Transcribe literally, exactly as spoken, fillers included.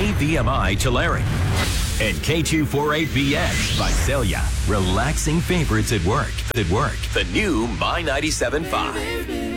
K V M I Tulare. And K two forty-eight B S Visalia. Relaxing favorites at work. At work. The new My ninety-seven point five.